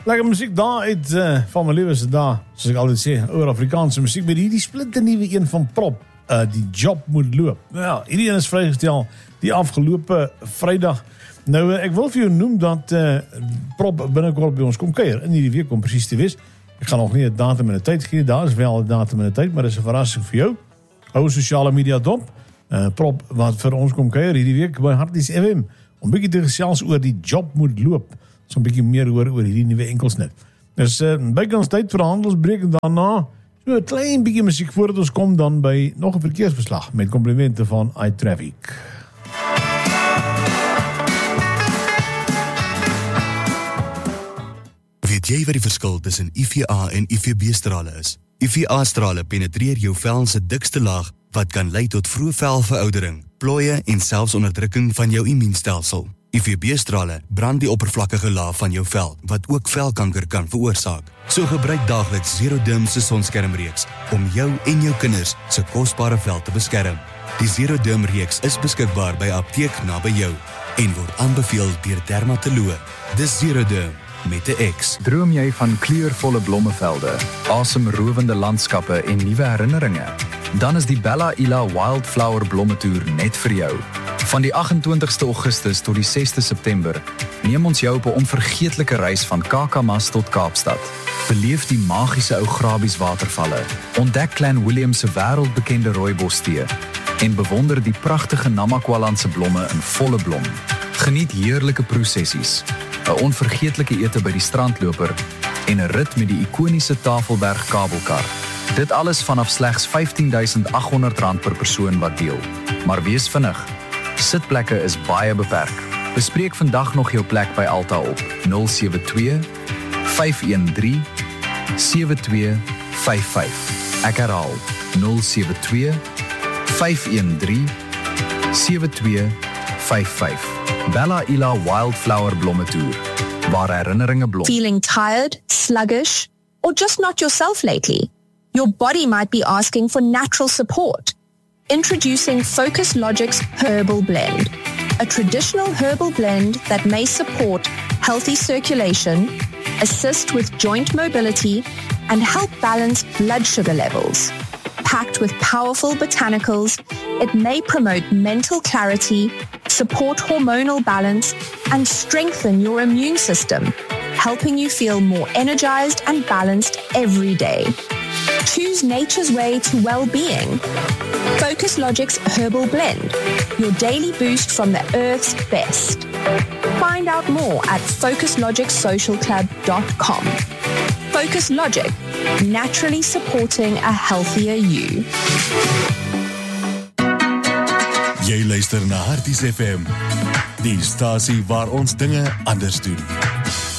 Lekker muziek daar uit van my lewe se daar, soos ek altyd sê, oor Afrikaanse muziek, met hierdie splinternuwe een van Prop, die job moet loop. Nou, hierdie een is vrygestel die afgelope Vrydag. Nou, ek wil vir jou noem dat Prop binnekort by ons kom kuier, in hierdie week om presies te wees. Ek gaan nog nie 'n datum en 'n tyd gee, daar is wel 'n datum en 'n tyd, maar dit is 'n verrassing vir jou. Hou sosiale media dop. Prop wat vir ons kom kuier hierdie week by Harties FM, om bietjie te gesels oor die job moet loop. So 'n bietjie meer hoor oor hierdie nuwe enkelsnit. Dus bykans tyd vir 'n handelsbreek en daarna so 'n klein bietjie musiek voordat ons kom dan by nog 'n verkeersverslag met komplimente van iTraffic. Weet jy wat die verskil tussen UVA en UVB-strale is? UVA-strale penetreer jou vel se dikste laag wat kan lei tot vroeë velveroudering, plooie en selfs onderdrukking van jou immuunstelsel. UVB-strale brand die oppervlakkige laag van jou vel, wat ook velkanker kan veroorsaak. So gebruik daagliks Zeroderm se sonskermreeks om jou en jou kinders se kosbare vel te beskerm. Die Zeroderm reeks is beskikbaar by apteek naby jou en word aanbeveel deur dermatoloë. Dis Zeroderm met 'n X. Droom jy van kleurvolle blommevelde, asemrowende landskappe en nuwe herinneringe? Dan is die Bella Ila Wildflower Blommetoer net vir jou. Van die 28ste Augustus tot die 6de September neem ons jou op 'n onvergeetlike reis van Kakamas tot Kaapstad. Beleef die magiese ou Grabies watervalle, ontdek Clan William se wêreldbekende rooibostee en bewonder die pragtige Namakwalandse blomme in volle blom. Geniet heerlike prosessies, 'n onvergeetlike ete by die strandloper en 'n rit met die ikoniese Tafelberg kabelkar. Dit alles vanaf slegs R15.800 per persoon wat deel. Maar wees vinnig, sitplekke is baie beperk. Bespreek vandag nog jou plek by Alta op 072 513 7255. Ek herhaal 072 513 7255. Bella Ila Wildflower Blommetoer, waar herinneringe blom. Feeling tired, sluggish, or just not yourself lately? Your body might be asking for natural support. Introducing Focus Logic's Herbal Blend, a traditional herbal blend that may support healthy circulation, assist with joint mobility, and help balance blood sugar levels. Packed with powerful botanicals, it may promote mental clarity, support hormonal balance, and strengthen your immune system, helping you feel more energized and balanced every day. Choose nature's way to well-being. Focus Logic's Herbal Blend, your daily boost from the earth's best. Find out more at FocusLogicSocialClub.com. Focus Logic, naturally supporting a healthier you. Jy luister na Harties FM, die stasie waar ons dinge anders doen.